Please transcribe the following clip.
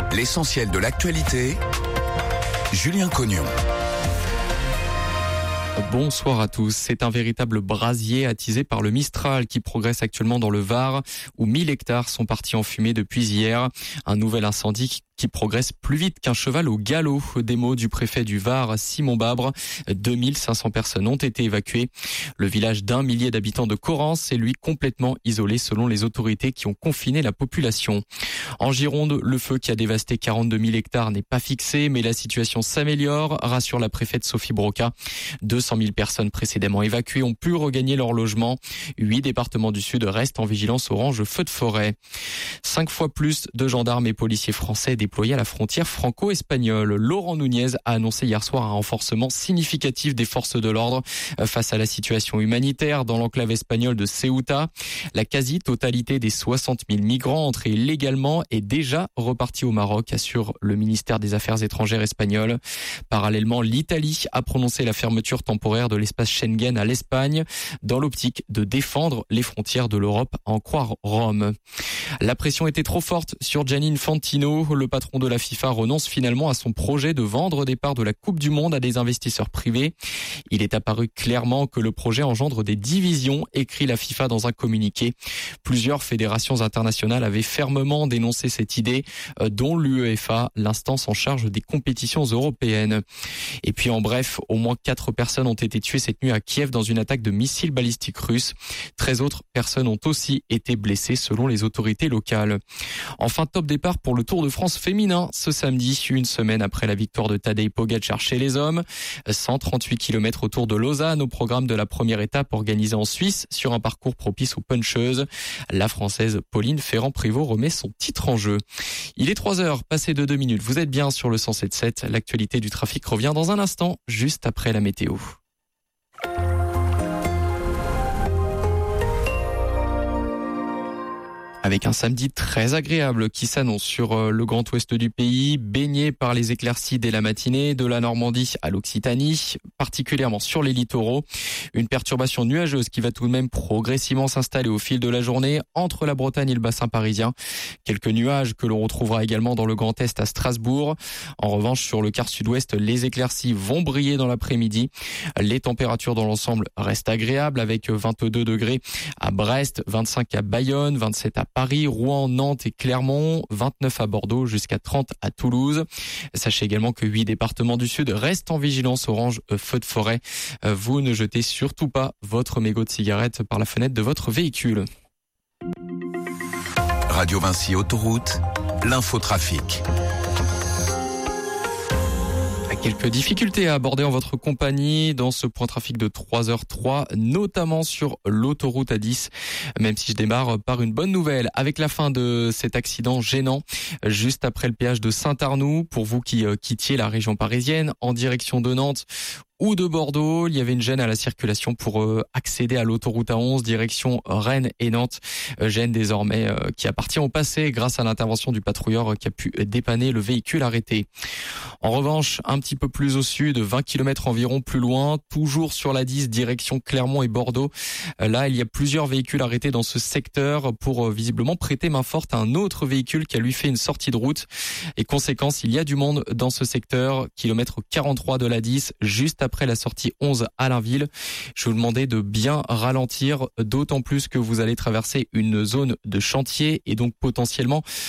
L'essentiel de l'actualité, Julien Cognon. Bonsoir à tous. C'est un véritable brasier attisé par le Mistral qui progresse actuellement dans le Var, où 1000 hectares sont partis en fumée depuis hier. Un nouvel incendie qui progresse plus vite qu'un cheval au galop. Des mots du préfet du Var, Simon Babre. 2500 personnes ont été évacuées. Le village d'1 millier d'habitants de Correns est lui complètement isolé selon les autorités qui ont confiné la population. En Gironde, le feu qui a dévasté 42 000 hectares n'est pas fixé, mais la situation s'améliore, rassure la préfète Sophie Broca. 200 000 personnes précédemment évacuées ont pu regagner leur logement. 8 départements du Sud restent en vigilance orange feu de forêt. 5 fois plus de gendarmes et policiers français déployés à la frontière franco-espagnole. Laurent Nunez a annoncé hier soir un renforcement significatif des forces de l'ordre face à la situation humanitaire dans l'enclave espagnole de Ceuta. La quasi-totalité des 60 000 migrants entrés illégalement est déjà repartie au Maroc, assure le ministère des Affaires étrangères espagnol. Parallèlement, l'Italie a prononcé la fermeture temporaire de l'espace Schengen à l'Espagne dans l'optique de défendre les frontières de l'Europe, à en croire Rome. La pression était trop forte sur Gianni Infantino. Le patron de la FIFA renonce finalement à son projet de vendre des parts de la Coupe du Monde à des investisseurs privés. Il est apparu clairement que le projet engendre des divisions, écrit la FIFA dans un communiqué. Plusieurs fédérations internationales avaient fermement dénoncé cette idée, dont l'UEFA, l'instance en charge des compétitions européennes. Et puis en bref, au moins 4 personnes ont été tuées cette nuit à Kiev dans une attaque de missiles balistiques russes. 13 autres personnes ont aussi été blessées selon les autorités locales. Enfin, top départ pour le Tour de France féminin ce samedi, une semaine après la victoire de Tadej Pogačar chez les hommes. 138 km autour de Lausanne au programme de la première étape organisée en Suisse sur un parcours propice aux puncheuses. La Française Pauline Ferrand-Prévot remet son titre en jeu. Il est 3h, passé de 2 minutes. Vous êtes bien sur le 107.7. L'actualité du trafic revient dans un instant, juste après la météo. Avec un samedi très agréable qui s'annonce sur le grand ouest du pays, baigné par les éclaircies dès la matinée, de la Normandie à l'Occitanie, particulièrement sur les littoraux. Une perturbation nuageuse qui va tout de même progressivement s'installer au fil de la journée entre la Bretagne et le bassin parisien. Quelques nuages que l'on retrouvera également dans le Grand Est à Strasbourg. En revanche, sur le quart sud-ouest, les éclaircies vont briller dans l'après-midi. Les températures dans l'ensemble restent agréables avec 22 degrés à Brest, 25 à Bayonne, 27 à Paris, Rouen, Nantes et Clermont, 29 à Bordeaux jusqu'à 30 à Toulouse. Sachez également que 8 départements du Sud restent en vigilance orange feu de forêt. Vous ne jetez surtout pas votre mégot de cigarette par la fenêtre de votre véhicule. Radio Vinci Autoroute, l'infotrafic. Quelques difficultés à aborder en votre compagnie dans ce point trafic de 3h03, notamment sur l'autoroute A10, même si je démarre par une bonne nouvelle avec la fin de cet accident gênant juste après le péage de Saint-Arnoux. Pour vous qui quittiez la région parisienne en direction de Nantes ou de Bordeaux, il y avait une gêne à la circulation pour accéder à l'autoroute A11 direction Rennes et Nantes. Gêne désormais qui appartient au passé grâce à l'intervention du patrouilleur qui a pu dépanner le véhicule arrêté. En revanche, un petit peu plus au sud, 20 km environ plus loin, toujours sur la 10 direction Clermont et Bordeaux. Là, il y a plusieurs véhicules arrêtés dans ce secteur pour visiblement prêter main forte à un autre véhicule qui a lui fait une sortie de route. Et conséquence, il y a du monde dans ce secteur, kilomètre 43 de la 10, juste après la sortie 11 à Allainville. Je vous demandais de bien ralentir, d'autant plus que vous allez traverser une zone de chantier et donc potentiellement